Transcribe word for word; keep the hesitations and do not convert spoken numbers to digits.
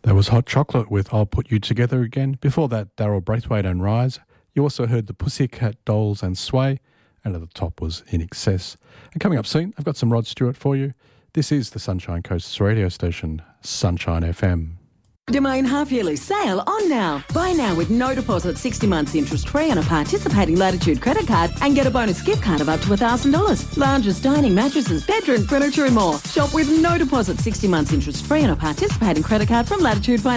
That was Hot Chocolate with I'll Put You Together Again. Before that, Daryl Braithwaite and Rise. You also heard the Pussycat Dolls and Sway, and at the top was In Excess. And coming up soon, I've got some Rod Stewart for you. This is the Sunshine Coast's radio station, Sunshine F M. Domain half-yearly sale on now. Buy now with no deposit, sixty months interest-free on a participating Latitude credit card and get a bonus gift card of up to one thousand dollars. Lounges, dining, mattresses, bedroom furniture and more. Shop with no deposit, sixty months interest-free on a participating credit card from Latitude